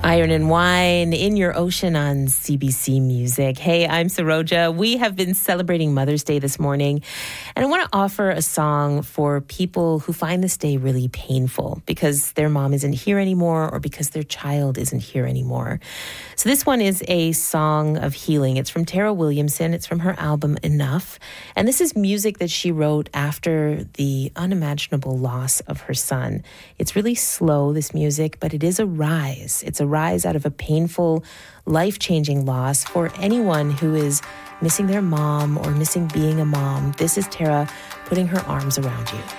Iron and Wine in Your Ocean on CBC Music. Hey, I'm Saroja. We have been celebrating Mother's Day this morning, and I want to offer a song for people who find this day really painful because their mom isn't here anymore or because their child isn't here anymore. So this one is a song of healing. It's from Tara Williamson. It's from her album Enough, and this is music that she wrote after the unimaginable loss of her son. It's really slow, this music, but it is a rise. It's a rise out of a painful, life-changing loss for anyone who is missing their mom or missing being a mom. This is Tara putting her arms around you.